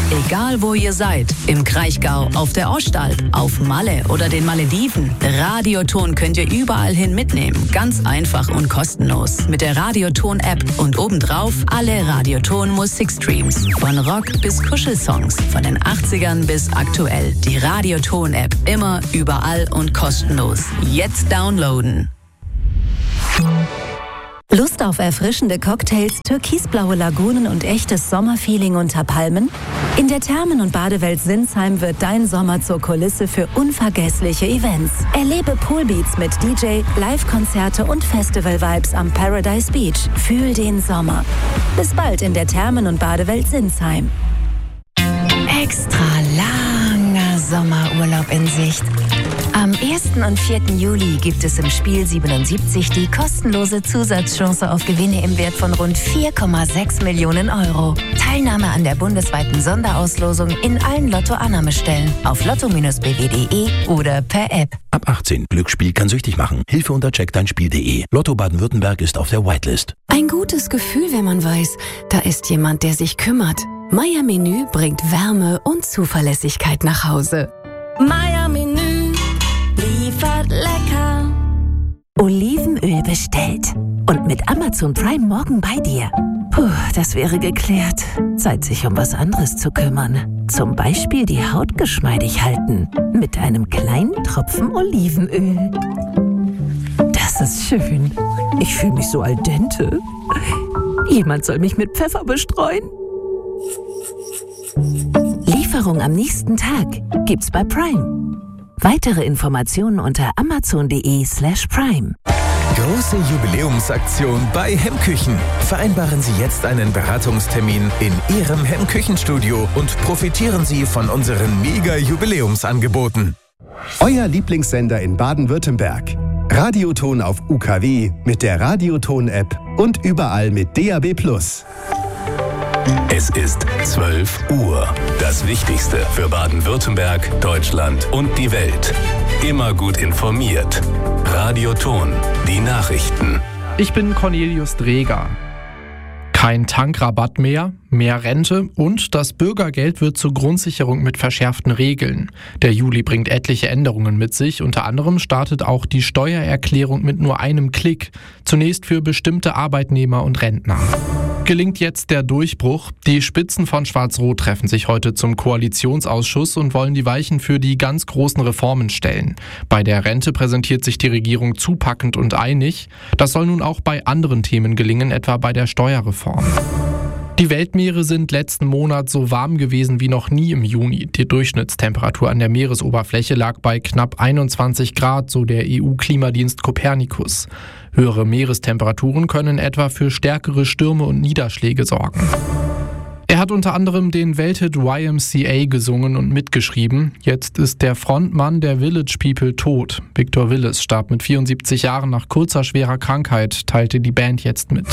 Egal wo ihr seid, im Kraichgau, auf der Ostalb, auf Malle oder den Malediven, Radioton könnt ihr überall hin mitnehmen. Ganz einfach und kostenlos. Mit der Radioton-App und obendrauf alle Radioton-Musikstreams. Von Rock bis Kuschelsongs, von den 80ern bis aktuell. Die Radioton-App immer, überall und kostenlos. Jetzt downloaden. Lust auf erfrischende Cocktails, türkisblaue Lagunen und echtes Sommerfeeling unter Palmen? In der Thermen- und Badewelt Sinsheim wird dein Sommer zur Kulisse für unvergessliche Events. Erlebe Poolbeats mit DJ, Live-Konzerte und Festival-Vibes am Paradise Beach. Fühl den Sommer. Bis bald in der Thermen- und Badewelt Sinsheim. Extra langer Sommerurlaub in Sicht. Am 1. und 4. Juli gibt es im Spiel 77 die kostenlose Zusatzchance auf Gewinne im Wert von rund 4,6 Millionen Euro. Teilnahme an der bundesweiten Sonderauslosung in allen Lotto-Annahmestellen auf lotto-bw.de oder per App. Ab 18. Glücksspiel kann süchtig machen. Hilfe unter checkdeinspiel.de. Lotto Baden-Württemberg ist auf der Whitelist. Ein gutes Gefühl, wenn man weiß, da ist jemand, der sich kümmert. Meier Menü bringt Wärme und Zuverlässigkeit nach Hause. Meier Menü liefert lecker. Olivenöl bestellt. Und mit Amazon Prime morgen bei dir. Puh, das wäre geklärt. Zeit, sich um was anderes zu kümmern. Zum Beispiel die Haut geschmeidig halten. Mit einem kleinen Tropfen Olivenöl. Das ist schön. Ich fühle mich so al dente. Jemand soll mich mit Pfeffer bestreuen. Lieferung am nächsten Tag gibt's bei Prime. Weitere Informationen unter amazon.de/prime. Große Jubiläumsaktion bei Hemmküchen. Vereinbaren Sie jetzt einen Beratungstermin in Ihrem Hemmküchenstudio und profitieren Sie von unseren Mega-Jubiläumsangeboten. Euer Lieblingssender in Baden-Württemberg. Radioton auf UKW mit der Radioton-App und überall mit DAB+. Es ist 12 Uhr. Das Wichtigste für Baden-Württemberg, Deutschland und die Welt. Immer gut informiert. Radioton, die Nachrichten. Ich bin Cornelius Dreger. Kein Tankrabatt mehr, mehr Rente und das Bürgergeld wird zur Grundsicherung mit verschärften Regeln. Der Juli bringt etliche Änderungen mit sich. Unter anderem startet auch die Steuererklärung mit nur einem Klick. Zunächst für bestimmte Arbeitnehmer und Rentner. Gelingt jetzt der Durchbruch? Die Spitzen von Schwarz-Rot treffen sich heute zum Koalitionsausschuss und wollen die Weichen für die ganz großen Reformen stellen. Bei der Rente präsentiert sich die Regierung zupackend und einig. Das soll nun auch bei anderen Themen gelingen, etwa bei der Steuerreform. Die Weltmeere sind letzten Monat so warm gewesen wie noch nie im Juni. Die Durchschnittstemperatur an der Meeresoberfläche lag bei knapp 21 Grad, so der EU-Klimadienst Copernicus. Höhere Meerestemperaturen können etwa für stärkere Stürme und Niederschläge sorgen. Er hat unter anderem den Welthit YMCA gesungen und mitgeschrieben. Jetzt ist der Frontmann der Village People tot. Victor Willis starb mit 74 Jahren nach kurzer schwerer Krankheit, teilte die Band jetzt mit.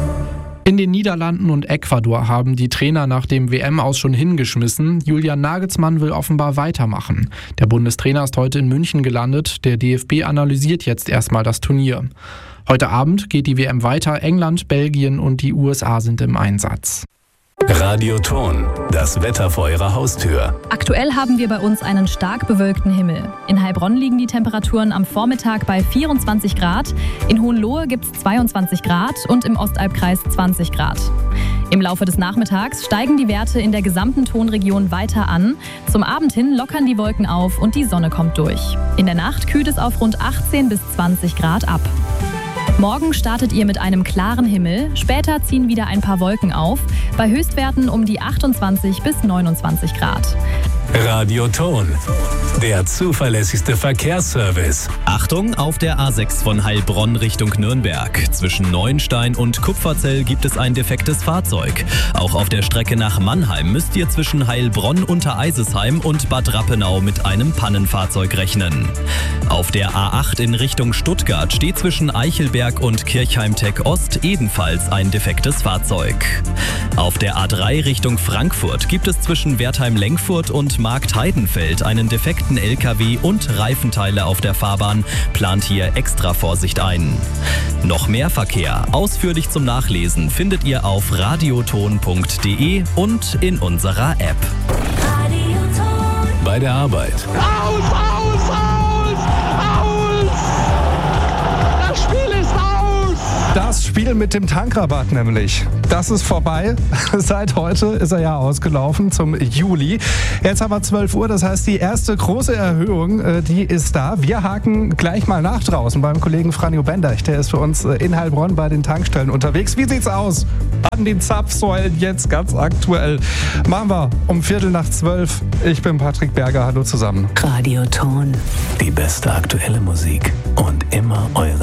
In den Niederlanden und Ecuador haben die Trainer nach dem WM-Aus schon hingeschmissen. Julian Nagelsmann will offenbar weitermachen. Der Bundestrainer ist heute in München gelandet. Der DFB analysiert jetzt erstmal das Turnier. Heute Abend geht die WM weiter. England, Belgien und die USA sind im Einsatz. Radioton, das Wetter vor Ihrer Haustür. Aktuell haben wir bei uns einen stark bewölkten Himmel. In Heilbronn liegen die Temperaturen am Vormittag bei 24 Grad, in Hohenlohe gibt es 22 Grad und im Ostalbkreis 20 Grad. Im Laufe des Nachmittags steigen die Werte in der gesamten Tonregion weiter an. Zum Abend hin lockern die Wolken auf und die Sonne kommt durch. In der Nacht kühlt es auf rund 18 bis 20 Grad ab. Morgen startet ihr mit einem klaren Himmel, später ziehen wieder ein paar Wolken auf, bei Höchstwerten um die 28 bis 29 Grad. Radioton, der zuverlässigste Verkehrsservice. Achtung, auf der A6 von Heilbronn Richtung Nürnberg. Zwischen Neuenstein und Kupferzell gibt es ein defektes Fahrzeug. Auch auf der Strecke nach Mannheim müsst ihr zwischen Heilbronn, Untereisesheim und Bad Rappenau mit einem Pannenfahrzeug rechnen. Auf der A8 in Richtung Stuttgart steht zwischen Eichelberg und Kirchheim-Tech Ost ebenfalls ein defektes Fahrzeug. Auf der A3 Richtung Frankfurt gibt es zwischen Wertheim-Lenkfurt und Markt Heidenfeld einen defekten LKW und Reifenteile auf der Fahrbahn, plant hier extra Vorsicht ein. Noch mehr Verkehr, ausführlich zum Nachlesen, findet ihr auf radioton.de und in unserer App. Bei der Arbeit. Aus! Das Spiel ist aus! Das Spiel mit dem Tankrabatt nämlich. Das ist vorbei. Seit heute ist er ja ausgelaufen zum Juli. Jetzt haben wir 12 Uhr, das heißt die erste große Erhöhung, die ist da. Wir haken gleich mal nach draußen beim Kollegen Franjo Benderch. Der ist für uns in Heilbronn bei den Tankstellen unterwegs. Wie sieht's aus an den Zapfsäulen jetzt ganz aktuell? Machen wir um 11:45. Ich bin Patrick Berger. Hallo zusammen. Radioton. Die beste aktuelle Musik und immer eure